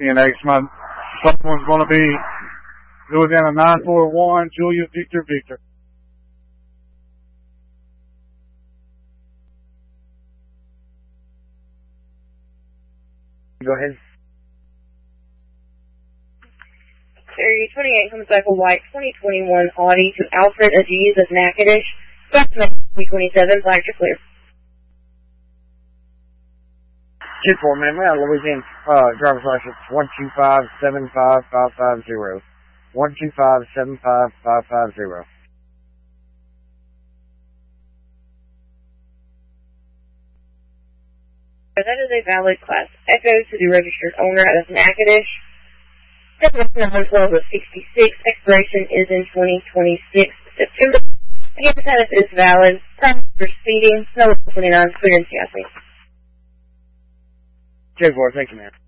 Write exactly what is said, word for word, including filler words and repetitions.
N H. My someone's going to be Louisiana nine four one, Julia Victor Victor. Go ahead. Series twenty-eight comes back a white twenty twenty-one Audi to Alfred Aziz of Natchitoches. twenty twenty-seven, black to clear. Two four, man. We're out of Louisiana. Uh, driver's license one two five seven five five five zero. One two five seven five five five zero. That is a valid Class Echo to the registered owner of Natchitoches. Registration number twelve of sixty-six. Expiration is in twenty twenty-six September. Again, the status is valid. Time for speeding. No twenty-nine clearance, Yasmin. Two four, thank you, man.